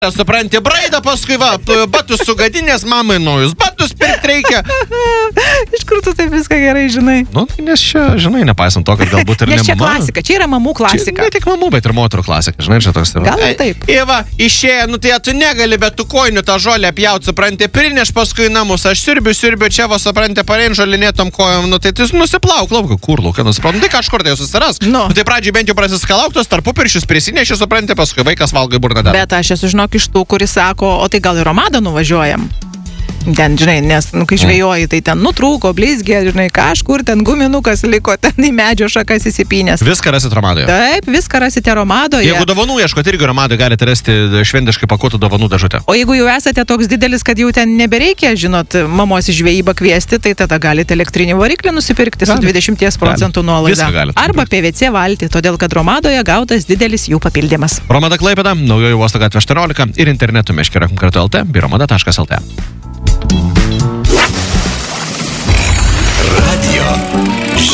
supranti, braidą paskui va, batus sugadinės, mamai naujus batus pirkti reikia. Iš kur tu taip viską gerai žinai? Nu, nes čia, žinai, nepaisant to, kad galbūt ir ne mama. Nes čia klasika, čia yra mamų klasika. Ne tik mamų, bet ir moterų klasika, žinai, čia toks. Gal ir taip. Ieva, išėjo, nu tai tu negali, bet tu koinių tą žolę pjaut, supranti, prineš paskui namus, aš sirbiu, čia va, supranti, parein žolinėtom kojom, nu tai tu nusiplauk, laukia, kur laukia, nusipranti, tai kažkur tai jau susiras. Nu tai pradžiai bent jau prasiskalauktos, tarpupiršius prisinešė, supranti, paskui vaikas valgo į burną dar. Bet aš esu, žinok, iš tų, kuris sako, o tai gal į Romadą nuvažiuojam. Ten, žinai, nes, kai žvejoji, tai ten nutrūko, blizgė, žinai, kažkur ten guminukas liko, ten į medžio šakas įsipynęs. Viską rasit Romadoje. Taip, viską rasite Romadoje. Jeigu dovanų ieškot, irgi Romadoje galite rasti šventiškai pakuotų dovanų dėžutę. O jeigu jau esate toks didelis, kad jau ten nebereikia, žinot, mamos į žvejybą kviesti, tai tada galite elektrinį variklį nusipirkti su 20% nuolaida. Arba PVC valtį, todėl kad Romadoje gautas didelis jų papildymas. Romada Klaipėda, Naujojo uosto gatvė 18 ir internetu meškera.lt bei romada.lt.